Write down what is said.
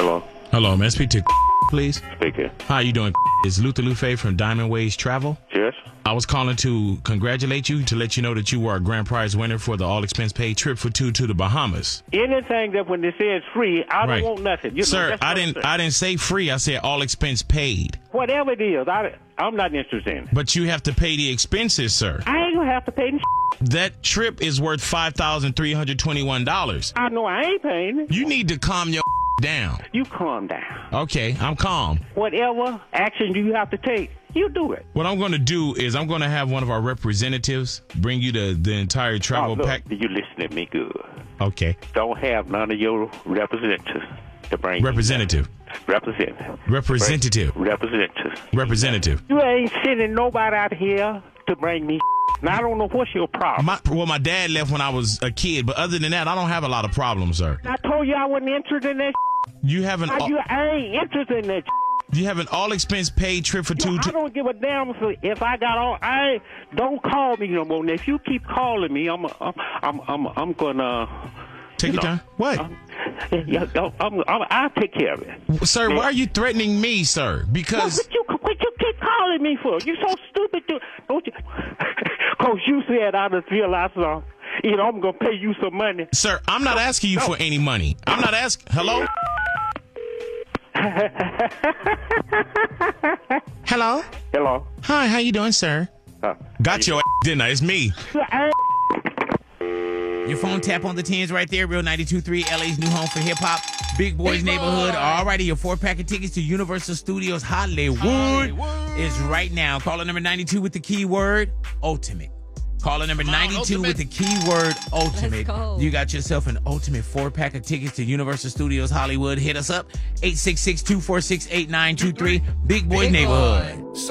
Hello. Hello, may I speak to please? Speaking. How you doing? It's Luther Lufe from Diamond Ways Travel. Yes. I was calling to congratulate you, to let you know that you were a grand prize winner for the all-expense-paid trip for two to the Bahamas. Anything that when they say it's free, I don't want nothing. Sir, I didn't say free. I said all-expense-paid. Whatever it is, I'm not interested in it. But you have to pay the expenses, sir. I ain't gonna have to pay the That trip is worth $5,321. I know I ain't paying it. You need to calm your down. You calm down. Okay, I'm calm. Whatever action you have to take, you do it. What I'm going to do is I'm going to have one of our representatives bring you the entire travel pack. You listen to me good. Okay. Don't have none of your representatives to bring Representative. Representative. You ain't sending nobody out here to bring me. Now, I don't know what's your problem. My dad left when I was a kid, but other than that, I don't have a lot of problems, sir. I told you I wasn't interested in that. You have I ain't interested in that. You have an all-expense-paid trip for two. I don't give a damn if I got all. Don't call me no more. And if you keep calling me, I'm gonna take your time. What? I'll take care of it. Sir, why are you threatening me, sir? Because what you keep calling me for? You so stupid, don't you? Cause you said I just realized something. I'm gonna pay you some money. Sir, I'm not asking you for any money. I'm not asking. Hello? Hello? Hello. Hi, how you doing, sir? Got your didn't I? It's me. Your phone tap on the 10s right there. Real 92.3, LA's new home for hip-hop. Big Boys Neighborhood. Alrighty, your 4-pack of tickets to Universal Studios Hollywood is right now. Caller number 92 with the keyword ultimate. Caller number 92 with the keyword ultimate. You got yourself an ultimate 4-pack of tickets to Universal Studios Hollywood. Hit us up, 866-246-8923. Big Boys Neighborhood.